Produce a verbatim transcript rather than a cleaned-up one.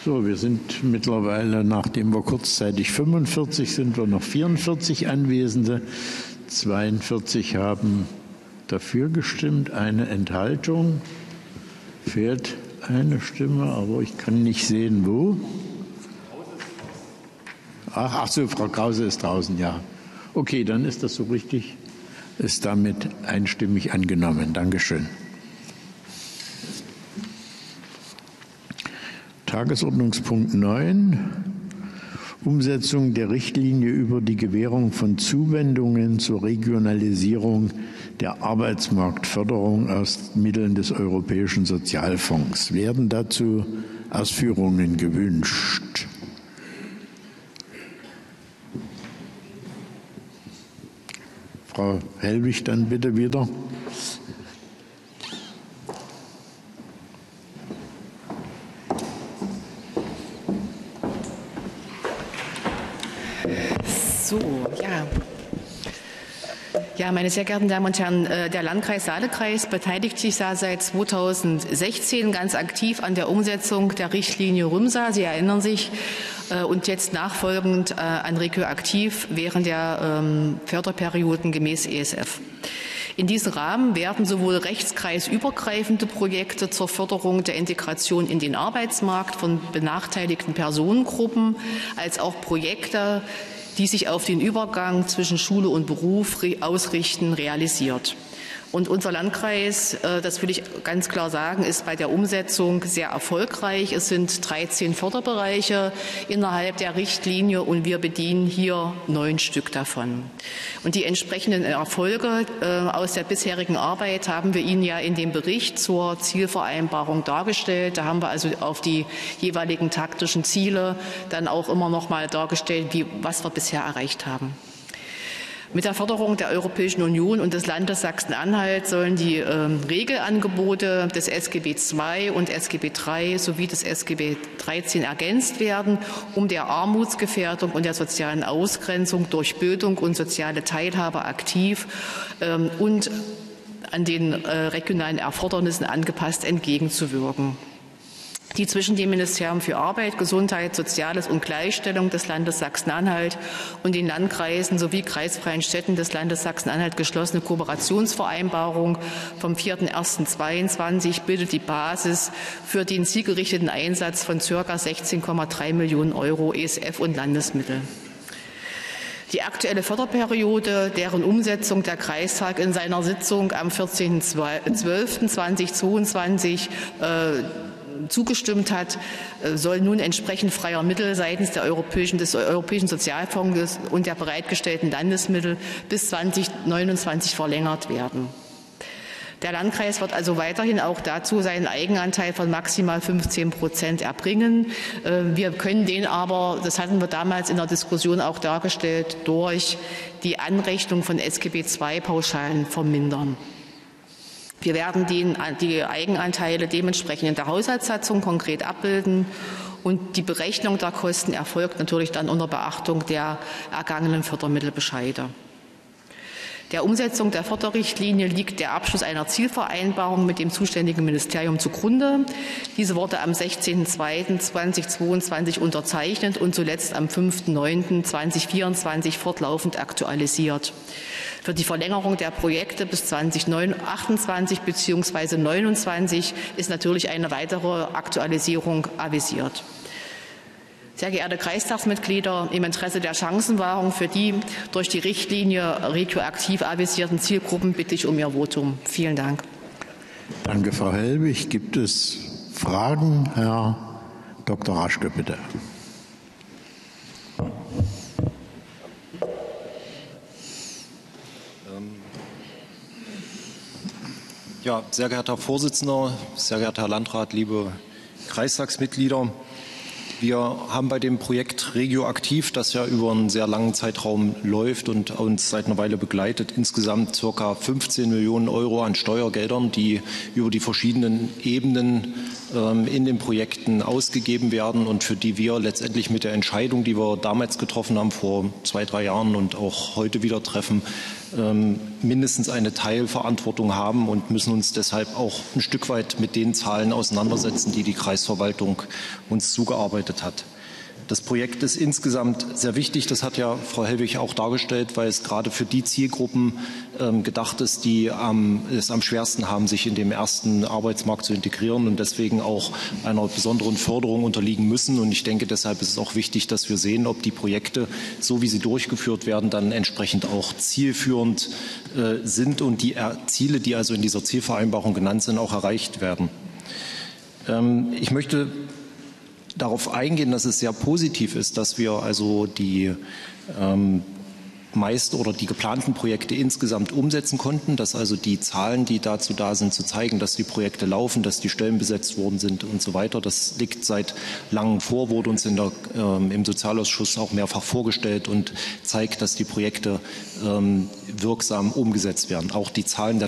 So, wir sind mittlerweile, nachdem wir kurzzeitig fünfundvierzig sind, wir noch vierundvierzig Anwesende. zweiundvierzig haben dafür gestimmt, eine Enthaltung. Fehlt eine Stimme, aber ich kann nicht sehen, wo. Ach, ach so, Frau Krause ist draußen, ja. Okay, dann ist das so richtig. Ist damit einstimmig angenommen. Dankeschön. Tagesordnungspunkt neun. Umsetzung der Richtlinie über die Gewährung von Zuwendungen zur Regionalisierung der Arbeitsmarktförderung aus Mitteln des Europäischen Sozialfonds. Werden dazu Ausführungen gewünscht? Frau Hellwig, dann bitte wieder. So, ja. Ja, meine sehr geehrten Damen und Herren, der Landkreis Saale-Kreis beteiligt sich seit zweitausendsechzehn ganz aktiv an der Umsetzung der Richtlinie Rümsa. Sie erinnern sich, und jetzt nachfolgend an Regio Aktiv während der Förderperioden gemäß E S F. In diesem Rahmen werden sowohl rechtskreisübergreifende Projekte zur Förderung der Integration in den Arbeitsmarkt von benachteiligten Personengruppen als auch Projekte, die sich auf den Übergang zwischen Schule und Beruf ausrichten, realisiert. Und unser Landkreis, das will ich ganz klar sagen, ist bei der Umsetzung sehr erfolgreich. Es sind dreizehn Förderbereiche innerhalb der Richtlinie und wir bedienen hier neun Stück davon. Und die entsprechenden Erfolge aus der bisherigen Arbeit haben wir Ihnen ja in dem Bericht zur Zielvereinbarung dargestellt. Da haben wir also auf die jeweiligen taktischen Ziele dann auch immer noch mal dargestellt, wie, was wir bisher erreicht haben. Mit der Förderung der Europäischen Union und des Landes Sachsen-Anhalt sollen die äh, Regelangebote des S G B zwei und S G B drei sowie des S G B dreizehn ergänzt werden, um der Armutsgefährdung und der sozialen Ausgrenzung durch Bildung und soziale Teilhabe aktiv ähm, und an den äh, regionalen Erfordernissen angepasst entgegenzuwirken. Die zwischen dem Ministerium für Arbeit, Gesundheit, Soziales und Gleichstellung des Landes Sachsen-Anhalt und den Landkreisen sowie kreisfreien Städten des Landes Sachsen-Anhalt geschlossene Kooperationsvereinbarung vom vierten ersten zweiundzwanzig bildet die Basis für den zielgerichteten Einsatz von ca. sechzehn Komma drei Millionen Euro E S F und Landesmittel. Die aktuelle Förderperiode, deren Umsetzung der Kreistag in seiner Sitzung am vierzehnten zwölften zweitausendzweiundzwanzig äh, zugestimmt hat, soll nun entsprechend freier Mittel seitens der Europäischen, des Europäischen Sozialfonds und der bereitgestellten Landesmittel bis zweitausendneunundzwanzig verlängert werden. Der Landkreis wird also weiterhin auch dazu seinen Eigenanteil von maximal fünfzehn Prozent erbringen. Wir können den aber, das hatten wir damals in der Diskussion auch dargestellt, durch die Anrechnung von S G B zwei Pauschalen vermindern. Wir werden den, die Eigenanteile dementsprechend in der Haushaltssatzung konkret abbilden und die Berechnung der Kosten erfolgt natürlich dann unter Beachtung der ergangenen Fördermittelbescheide. Der Umsetzung der Förderrichtlinie liegt der Abschluss einer Zielvereinbarung mit dem zuständigen Ministerium zugrunde. Diese wurde am sechzehnten zweiten zweitausendzweiundzwanzig unterzeichnet und zuletzt am fünften neunten zweitausendvierundzwanzig fortlaufend aktualisiert. Für die Verlängerung der Projekte bis zweitausendachtundzwanzig bzw. neunundzwanzig ist natürlich eine weitere Aktualisierung avisiert. Sehr geehrte Kreistagsmitglieder, im Interesse der Chancenwahrung für die durch die Richtlinie Regio Aktiv avisierten Zielgruppen bitte ich um Ihr Votum. Vielen Dank. Danke, Frau Hellwig. Gibt es Fragen? Herr Doktor Raschke, bitte. Ja, sehr geehrter Herr Vorsitzender, sehr geehrter Herr Landrat, liebe Kreistagsmitglieder. Wir haben bei dem Projekt Regio Aktiv, das ja über einen sehr langen Zeitraum läuft und uns seit einer Weile begleitet, insgesamt ca. fünfzehn Millionen Euro an Steuergeldern, die über die verschiedenen Ebenen ähm, in den Projekten ausgegeben werden und für die wir letztendlich mit der Entscheidung, die wir damals getroffen haben, vor zwei, drei Jahren und auch heute wieder treffen, ähm, mindestens eine Teilverantwortung haben und müssen uns deshalb auch ein Stück weit mit den Zahlen auseinandersetzen, die die Kreisverwaltung uns zugearbeitet hat. Das Projekt ist insgesamt sehr wichtig. Das hat ja Frau Hellwig auch dargestellt, weil es gerade für die Zielgruppen ähm, gedacht ist, die ähm, es am schwersten haben, sich in dem ersten Arbeitsmarkt zu integrieren und deswegen auch einer besonderen Förderung unterliegen müssen. Und ich denke, deshalb ist es auch wichtig, dass wir sehen, ob die Projekte, so wie sie durchgeführt werden, dann entsprechend auch zielführend äh, sind und die er Ziele, die also in dieser Zielvereinbarung genannt sind, auch erreicht werden. Ähm, ich möchte darauf eingehen, dass es sehr positiv ist, dass wir also die ähm, meist oder die geplanten Projekte insgesamt umsetzen konnten, dass also die Zahlen, die dazu da sind, zu zeigen, dass die Projekte laufen, dass die Stellen besetzt worden sind und so weiter. Das liegt seit langem vor, wurde uns in der, ähm, im Sozialausschuss auch mehrfach vorgestellt und zeigt, dass die Projekte ähm, wirksam umgesetzt werden. Auch die Zahlen der